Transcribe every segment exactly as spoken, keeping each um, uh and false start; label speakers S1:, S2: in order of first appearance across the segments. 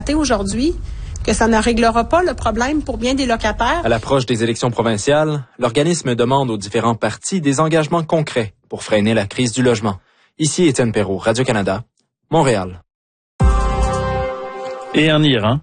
S1: Aujourd'hui, que ça ne réglera pas le problème pour bien des locataires.
S2: À l'approche des élections provinciales, l'organisme demande aux différents partis des engagements concrets pour freiner la crise du logement. Ici Étienne Perrault, Radio-Canada, Montréal.
S3: Et en Iran?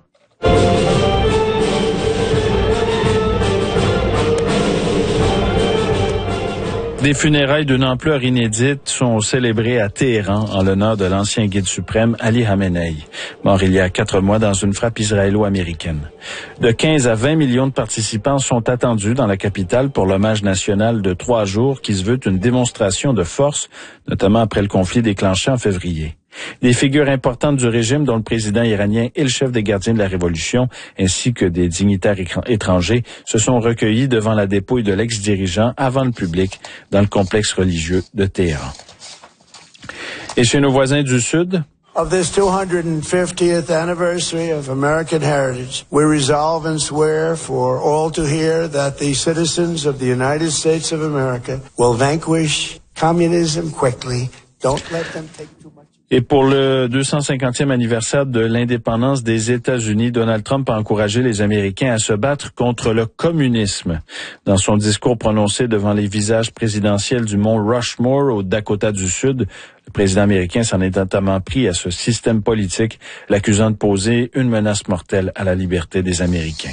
S3: Des funérailles d'une ampleur inédite sont célébrées à Téhéran en l'honneur de l'ancien guide suprême Ali Khamenei, mort il y a quatre mois dans une frappe israélo-américaine. De quinze à vingt millions de participants sont attendus dans la capitale pour l'hommage national de trois jours qui se veut une démonstration de force, notamment après le conflit déclenché en février. Des figures importantes du régime, dont le président iranien et le chef des gardiens de la Révolution, ainsi que des dignitaires étrangers, se sont recueillis devant la dépouille de l'ex-dirigeant avant le public dans le complexe religieux de Téhéran. Et chez nos voisins du Sud,
S4: of this two hundred fiftieth anniversary of American heritage, we resolve and swear for all to hear that the citizens of the United States of America will vanquish communism quickly. Don't let them take too much.
S3: Et pour le deux cent cinquantième anniversaire de l'indépendance des États-Unis, Donald Trump a encouragé les Américains à se battre contre le communisme. Dans son discours prononcé devant les visages présidentiels du mont Rushmore au Dakota du Sud, le président américain s'en est notamment pris à ce système politique, l'accusant de poser une menace mortelle à la liberté des Américains.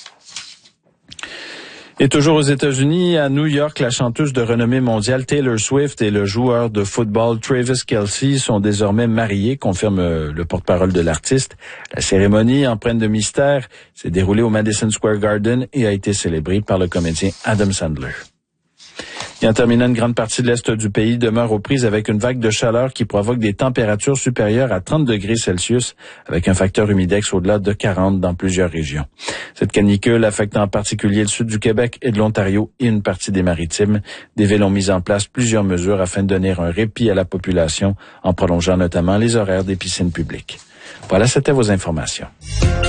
S3: Et toujours aux États-Unis, à New York, la chanteuse de renommée mondiale Taylor Swift et le joueur de football Travis Kelce sont désormais mariés, confirme le porte-parole de l'artiste. La cérémonie, empreinte de mystère, s'est déroulée au Madison Square Garden et a été célébrée par le comédien Adam Sandler. Et en terminant, une grande partie de l'est du pays demeure aux prises avec une vague de chaleur qui provoque des températures supérieures à trente degrés Celsius, avec un facteur humidex au-delà de quarante dans plusieurs régions. Cette canicule affecte en particulier le sud du Québec et de l'Ontario et une partie des Maritimes. Des villes ont mis en place plusieurs mesures afin de donner un répit à la population, en prolongeant notamment les horaires des piscines publiques. Voilà, c'était vos informations.